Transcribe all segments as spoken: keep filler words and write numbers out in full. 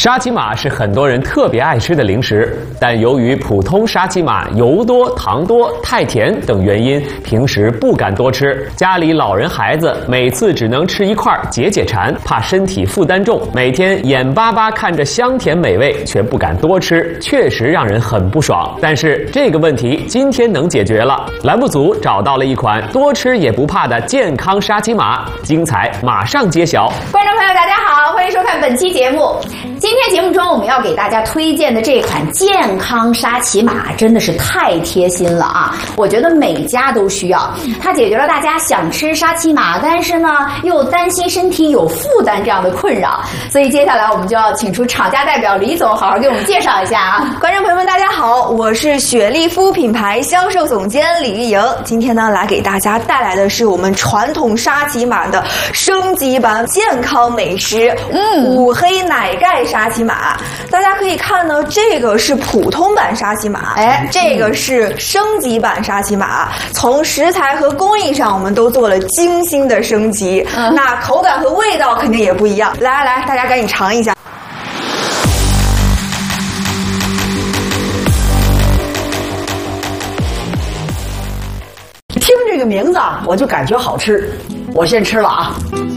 沙琪玛是很多人特别爱吃的零食，但由于普通沙琪玛油多、糖多、太甜等原因，平时不敢多吃。家里老人孩子每次只能吃一块解解馋，怕身体负担重，每天眼巴巴看着香甜美味，却不敢多吃，确实让人很不爽。但是这个问题今天能解决了，栏目组找到了一款多吃也不怕的健康沙琪玛，精彩马上揭晓。 观众朋友大家好，欢迎收看本期节目。今天节目中我们要给大家推荐的这款健康沙琪玛真的是太贴心了啊！我觉得每家都需要，它解决了大家想吃沙琪玛，但是呢又担心身体有负担这样的困扰。所以接下来我们就要请出厂家代表李总，好好给我们介绍一下啊！ 观众朋友们大家好，我是雪丽肤品牌销售总监李玉莹。今天呢来给大家带来的是我们传统沙琪玛的升级版健康美食，嗯，五黑奶盖沙琪玛。大家可以看呢，这个是普通版沙琪玛，哎，这个是升级版沙琪玛。从食材和工艺上，我们都做了精心的升级，嗯、那口感和味道肯定也不一样。来来来，大家赶紧尝一下。 听这个名字啊，我就感觉好吃。我先吃了啊，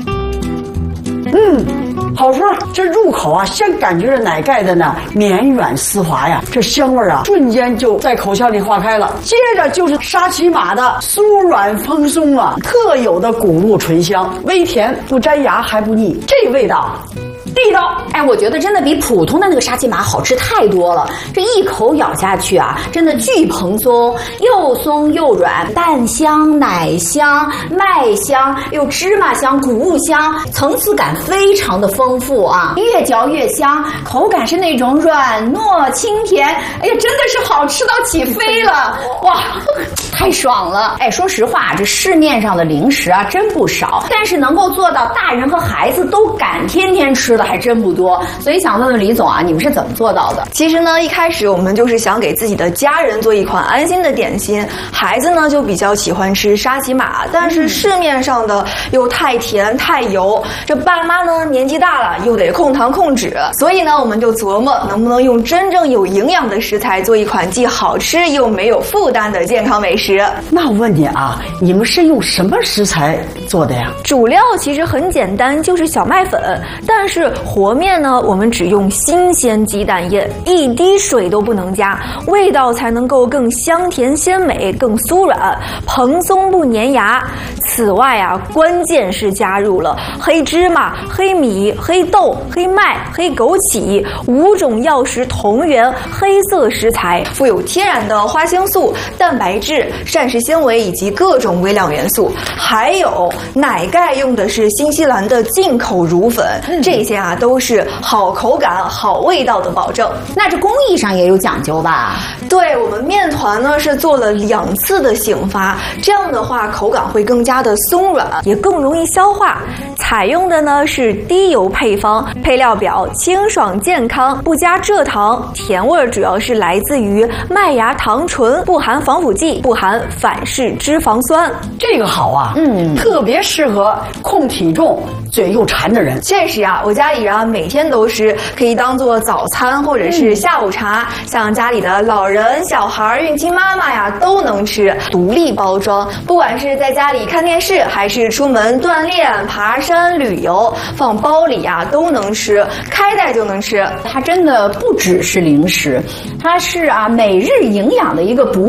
嗯。好吃，这入口啊，先感觉着奶盖的呢绵软丝滑呀，这香味啊，瞬间就在口腔里化开了。接着就是沙琪玛的酥软蓬松啊，特有的谷物醇香，微甜不粘牙还不腻，这味道地道。 哎，我觉得真的比普通的那个沙琪玛好吃太多了。这一口咬下去啊，真的巨蓬松，又松又软，蛋香、奶香、麦香，又芝麻香、谷物香，层次感非常的丰富啊，越嚼越香，口感是那种软糯清甜。哎呀，真的是好吃到起飞了，哇，太爽了！哎，说实话，这市面上的零食啊真不少，但是能够做到大人和孩子都敢天天吃的还真不多。所以想问问李总啊，你们是怎么做到的？ 其实呢，一开始我们就是想给自己的家人做一款安心的点心。孩子呢就比较喜欢吃沙琪玛，但是市面上的又太甜太油，这爸妈呢年纪大了又得控糖控脂，所以呢我们就琢磨能不能用真正有营养的食材做一款既好吃又没有负担的健康美食。 那我问你啊，你们是用什么食材做的呀？ 主料其实很简单，就是小麦粉，但是和面呢我们只用新鲜鸡蛋液，一滴水都不能加，味道才能够更香甜鲜美，更酥软蓬松不粘牙。此外啊，关键是加入了黑芝麻、黑米、黑豆、黑麦、黑枸杞五种药食同源黑色食材，富有天然的花青素、蛋白质、膳食纤维以及各种微量元素。还有奶盖用的是新西兰的进口乳粉，嗯、这些啊都是好口感、好味道的保证。 那这工艺上也有讲究吧？ 对，我们面团呢是做了两次的醒发，这样的话口感会更加的松软，也更容易消化。采用的呢是低油配方，配料表清爽健康，不加蔗糖，甜味主要是来自于麦芽糖醇，不含防腐剂，不含反式脂肪酸。 这个好啊，嗯，特别适合控体重、嘴又馋的人。 确实啊，我家里人啊每天都吃，可以当做早餐或者是下午茶，嗯、像家里的老人、小孩、孕期妈妈呀都能吃。独立包装，不管是在家里看电视，还是出门锻炼、爬山、旅游，放包里呀都能吃，开袋就能吃。 它真的不只是零食，它是啊每日营养的一个补